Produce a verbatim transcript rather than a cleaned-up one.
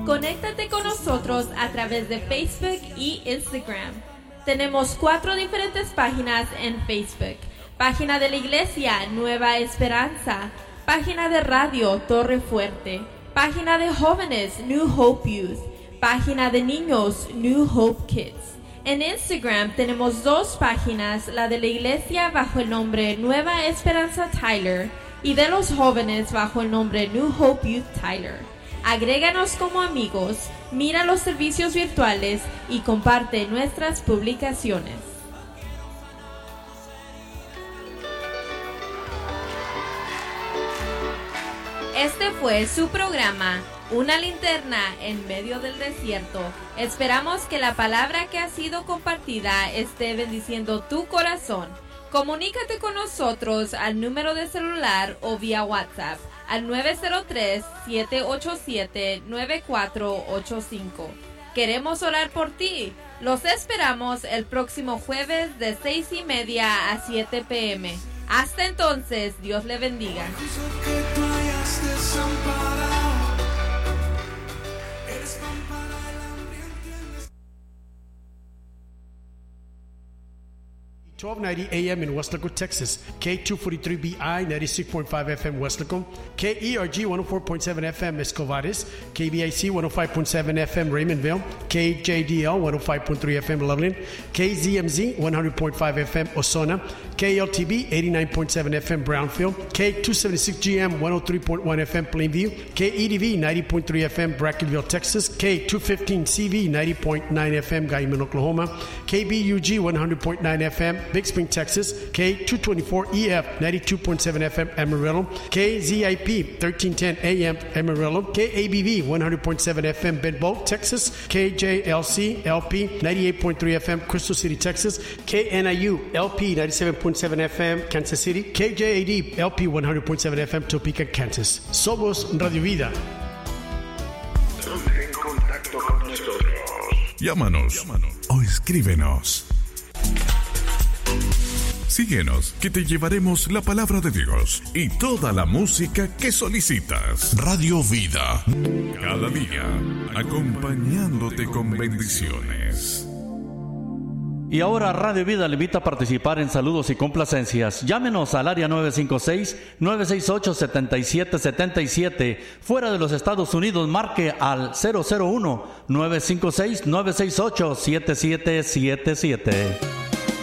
Conéctate con nosotros a través de Facebook y Instagram. Tenemos cuatro diferentes páginas en Facebook. Página de la iglesia Nueva Esperanza. Página de radio Torre Fuerte. Página de jóvenes New Hope Youth. Página de niños New Hope Kids. En Instagram tenemos dos páginas, la de la iglesia bajo el nombre Nueva Esperanza Tyler y de los jóvenes bajo el nombre New Hope Youth Tyler. Agréganos como amigos, mira los servicios virtuales y comparte nuestras publicaciones. Este fue su programa, Una linterna en medio del desierto. Esperamos que la palabra que ha sido compartida esté bendiciendo tu corazón. Comunícate con nosotros al número de celular o vía WhatsApp al nueve cero tres, siete ocho siete, nueve cuatro ocho cinco. Queremos orar por ti. Los esperamos el próximo jueves de seis y media a siete pm. Hasta entonces, Dios le bendiga. twelve ninety A M in Weslaco, Texas. K two forty-three B I ninety-six point five F M Weslaco. K E R G one oh four point seven F M Escovares. K B I C one oh five point seven F M Raymondville. K J D L one oh five point three F M Loveland. K Z M Z one hundred point five F M Osona. K L T B eighty-nine point seven F M Brownfield. K two seventy-six G M one oh three point one F M Plainview. K E D V ninety point three F M Brackenville, Texas. K two fifteen C V ninety point nine F M Guyman, Oklahoma. K B U G one hundred point nine F M Big Spring, Texas. K two twenty-four E F ninety-two point seven F M Amarillo. K Z I P thirteen ten A M Amarillo. K A B V one hundred point seven F M Bedboe, Texas. K J L C L P ninety-eight point three F M Crystal City, Texas. K N I U L P ninety-seven point seven F M Kansas City. K J A D L P one hundred point seven F M Topeka, Kansas. Somos Radio Vida. Ponte en contacto con nosotros. Llámanos, Llámanos o escríbenos. Síguenos, que te llevaremos la palabra de Dios y toda la música que solicitas. Radio Vida. Cada día, acompañándote con bendiciones. Y ahora Radio Vida le invita a participar en saludos y complacencias. Llámenos al área nueve cinco seis, nueve seis ocho, siete siete siete siete. Fuera de los Estados Unidos, marque al cero cero uno, nueve cinco seis, nueve seis ocho, siete siete siete siete.